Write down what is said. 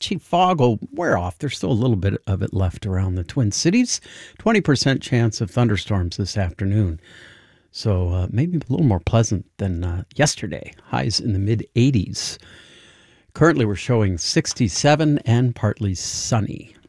patchy fog will wear off. There's still a little bit of it left around the Twin Cities. 20% chance of thunderstorms this afternoon. So maybe a little more pleasant than yesterday. Highs in the mid-80s. Currently we're showing 67 and partly sunny.